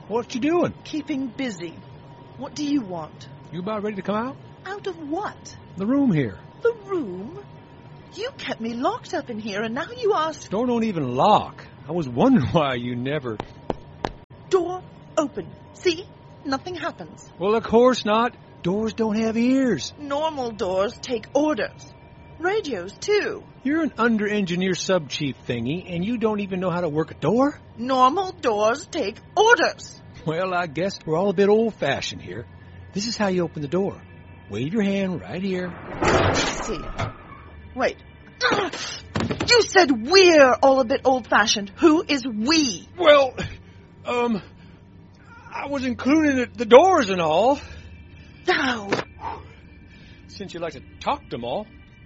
What you doing? Keeping busy. What do you want? You about ready to come out? Out of what? The room here. The room? You kept me locked up in here, and now you ask... Door don't even lock. I was wondering why you never... Door open. See? Nothing happens. Well, of course not. Doors don't have ears. Normal doors take orders. Radios, too. You're an under-engineer sub-chief thingy, and you don't even know how to work a door? Normal doors take orders. Well, I guess we're all a bit old-fashioned here. This is how you open the door. Wave your hand right here. Let's see. Wait. You said we're all a bit old-fashioned. Who is we? Well, I was including the doors and all. No. Since you like to talk to them all.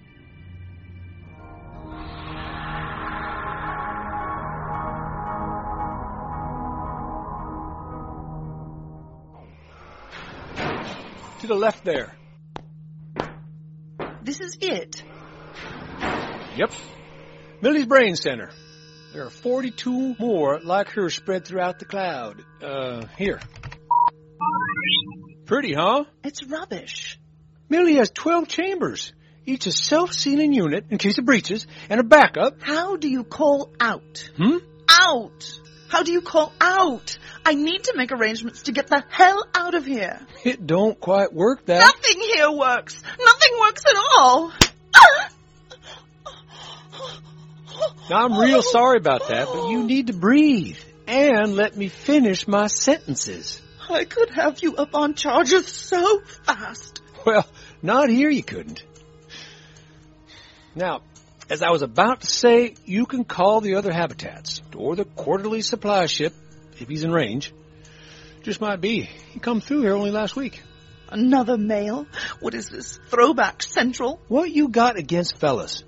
To the left there. This is it. Yep. Millie's Brain Center. There are 42 more like her spread throughout the cloud. Here. Pretty, huh? It's rubbish. Millie has 12 chambers, each a self-sealing unit in case of breaches, and a backup. How do you call out? Out! How do you call out? I need to make arrangements to get the hell out of here. It don't quite work that. Nothing here works. Nothing works at all. Now, I'm real sorry about that, but you need to breathe and let me finish my sentences. I could have you up on charges so fast. Well, not here you couldn't. Now, as I was about to say, you can call the other habitats or the quarterly supply ship if he's in range. Just might be. He come through here only last week. Another male? What is this, Throwback Central? What you got against fellas?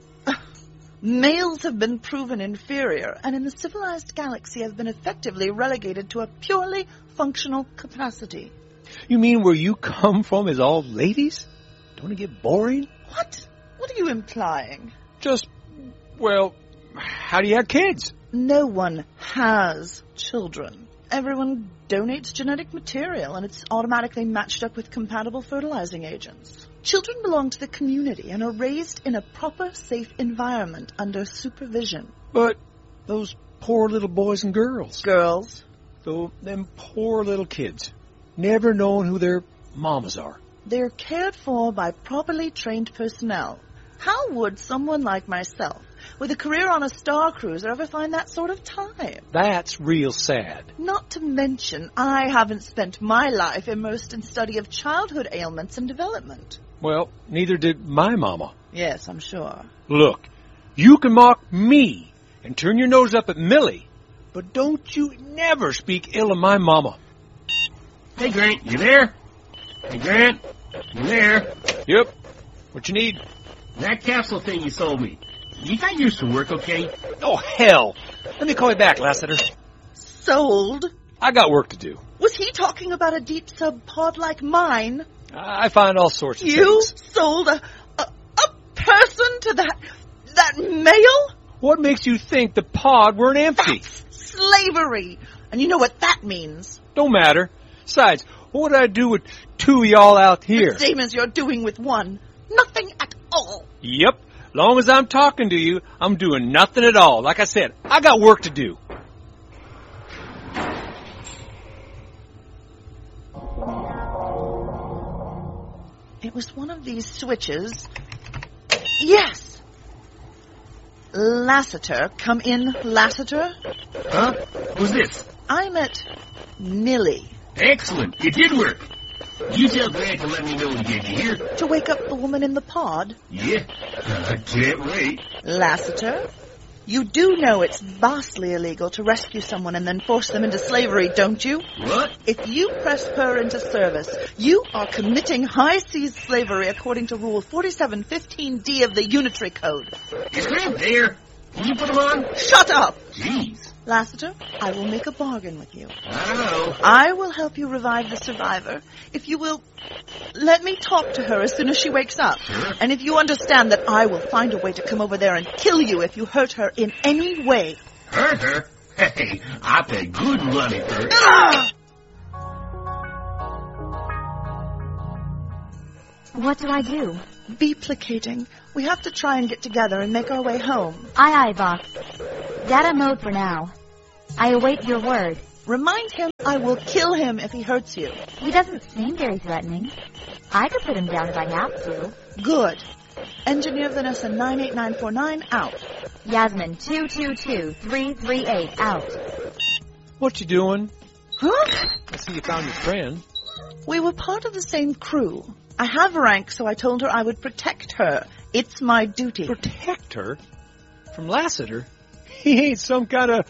Males have been proven inferior, and in the civilized galaxy have been effectively relegated to a purely functional capacity. You mean where you come from is all ladies? Don't it get boring? What? What are you implying? Just, well, how do you have kids? No one has children. Everyone donates genetic material, and it's automatically matched up with compatible fertilizing agents. Children belong to the community and are raised in a proper, safe environment under supervision. But those poor little boys and girls. Girls? So them poor little kids, never knowing who their mamas are. They're cared for by properly trained personnel. How would someone like myself, with a career on a star cruiser, ever find that sort of time? That's real sad. Not to mention, I haven't spent my life immersed in study of childhood ailments and development. Well, neither did my mama. Yes, I'm sure. Look, you can mock me and turn your nose up at Millie, but don't you never speak ill of my mama. Hey, Grant, you there? Hey, Grant, you there? Yep. What you need? That capsule thing you sold me. You got yours to work, okay? Oh, hell. Let me call you back, Lassiter. Sold? I got work to do. Was he talking about a deep sub pod like mine? I find all sorts of You things. sold a person to that male? What makes you think the pod weren't empty? That's slavery. And you know what that means. Don't matter. Besides, what would I do with two of y'all out here? The same as you're doing with one. Nothing at all. Yep. Long as I'm talking to you, I'm doing nothing at all. Like I said, I got work to do. It was one of these switches. Yes. Lassiter. Come in, Lassiter. Huh? Who's this? I met Millie. Excellent. It did work. You tell Grant to let me know when you get here. To wake up the woman in the pod. Yeah. I can't wait. Lassiter, you do know it's vastly illegal to rescue someone and then force them into slavery, don't you? What? If you press her into service, you are committing high seas slavery according to Rule 4715D of the Unitary Code. Is Grant there? Can you put him on? Shut up! Jeez. Lassiter, I will make a bargain with you. I don't know. I will help you revive the survivor if you will let me talk to her as soon as she wakes up. Sure. And if you understand that I will find a way to come over there and kill you if you hurt her in any way. Hurt her? Hey, I pay good money for her. Ah! What do I do? Be placating. We have to try and get together and make our way home. Aye, aye, Box. Data mode for now. I await your word. Remind him I will kill him if he hurts you. He doesn't seem very threatening. I could put him down if I have to. Good. Engineer Vanessa 98949 out. Yasmin 222338 out. What you doing? Huh? I see you found your friend. We were part of the same crew. I have rank, so I told her I would protect her. It's my duty. Protect her? From Lassiter? He ain't some kind of,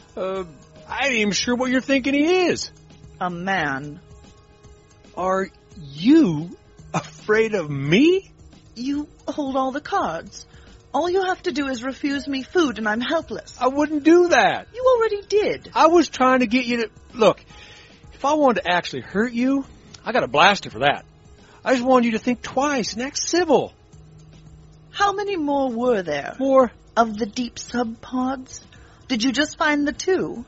I ain't even sure what you're thinking he is. A man. Are you afraid of me? You hold all the cards. All you have to do is refuse me food and I'm helpless. I wouldn't do that. You already did. I was trying to get you to... Look, if I wanted to actually hurt you, I got a blaster for that. I just wanted you to think twice and act civil. How many more were there? More? Of the deep sub-pods? Did you just find the 2?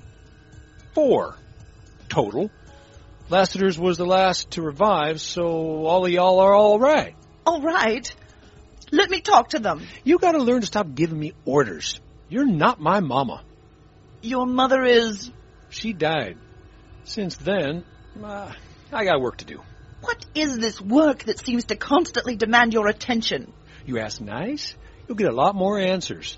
4 total. Lassiter's was the last to revive, so all of y'all are all right. All right. Let me talk to them. You gotta learn to stop giving me orders. You're not my mama. Your mother is... She died. Since then, I got work to do. What is this work that seems to constantly demand your attention? You ask nice, you'll get a lot more answers.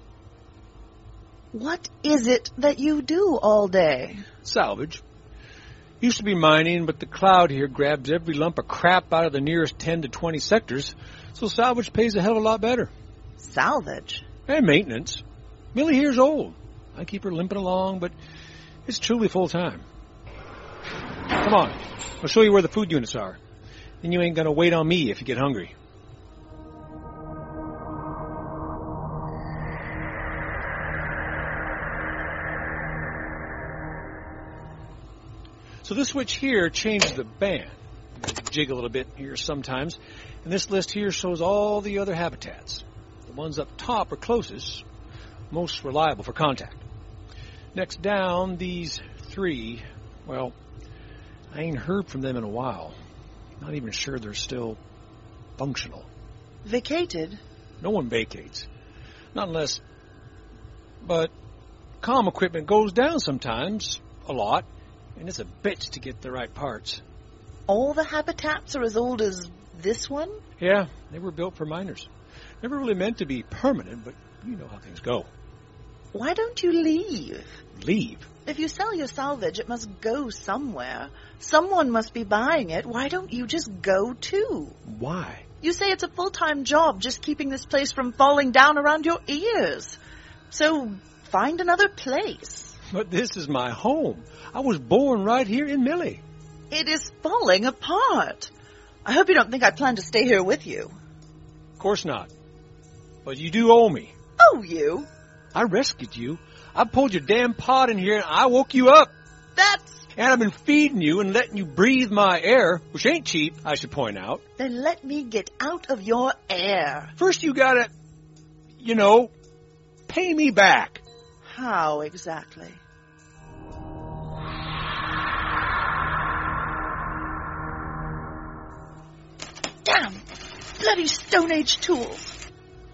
What is it that you do all day? Salvage. Used to be mining, but the cloud here grabs every lump of crap out of the nearest 10 to 20 sectors, so salvage pays a hell of a lot better. Salvage? And maintenance. Millie here's old. I keep her limping along, but it's truly full-time. Come on, I'll show you where the food units are. Then you ain't gonna wait on me if you get hungry. So this switch here changes the band. Jig a little bit here sometimes. And this list here shows all the other habitats. The ones up top are closest, most reliable for contact. Next down, these 3, well, I ain't heard from them in a while. Not even sure they're still functional. Vacated? No one vacates. Not unless... But comm equipment goes down sometimes, a lot, and it's a bitch to get the right parts. All the habitats are as old as this one? Yeah, they were built for miners. Never really meant to be permanent, but you know how things go. Why don't you leave? Leave? If you sell your salvage, it must go somewhere. Someone must be buying it. Why don't you just go too? Why? You say it's a full-time job just keeping this place from falling down around your ears. So find another place. But this is my home. I was born right here in Millie. It is falling apart. I hope you don't think I plan to stay here with you. Of course not. But you do owe me. Oh, you? I rescued you. I pulled your damn pod in here and I woke you up. That's... And I've been feeding you and letting you breathe my air, which ain't cheap, I should point out. Then let me get out of your air. First you gotta, pay me back. How exactly? Damn! Bloody Stone Age tools.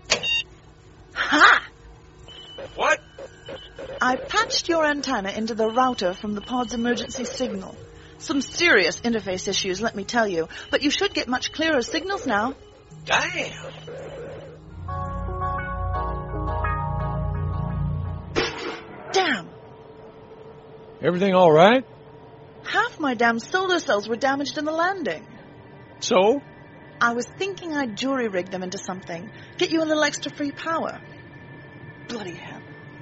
Ha! What? I patched your antenna into the router from the pod's emergency signal. Some serious interface issues, let me tell you, but you should get much clearer signals now. Damn! Damn! Everything all right? Half my damn solar cells were damaged in the landing. So? I was thinking I'd jury-rig them into something. Get you a little extra free power. Bloody hell.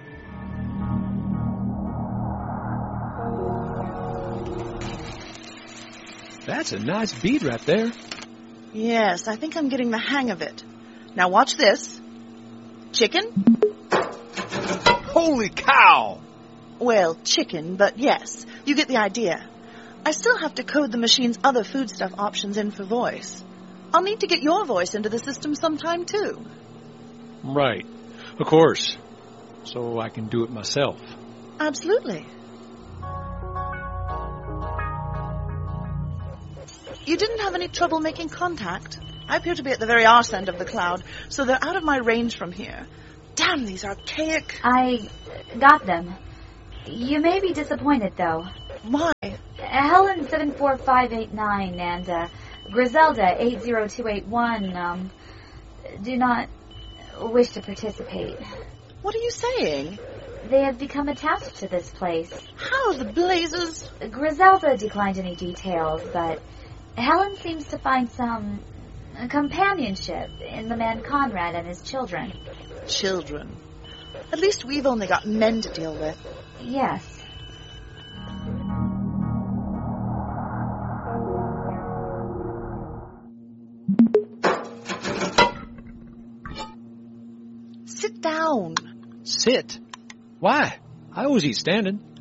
That's a nice bead right there. Yes, I think I'm getting the hang of it. Now watch this. Chicken? Holy cow! Well, chicken, but yes, you get the idea. I still have to code the machine's other foodstuff options in for voice. I'll need to get your voice into the system sometime, too. Right. Of course. So I can do it myself. Absolutely. You didn't have any trouble making contact? I appear to be at the very arse end of the cloud, so they're out of my range from here. Damn these archaic... I got them. You may be disappointed, though. Why? Helen 74589 and Griselda 80281 do not wish to participate. What are you saying? They have become attached to this place. How the blazes? Griselda declined any details, but Helen seems to find some companionship in the man Conrad and his children. Children? At least we've only got men to deal with. Yes. Sit down. Sit? Why? I always eat standing.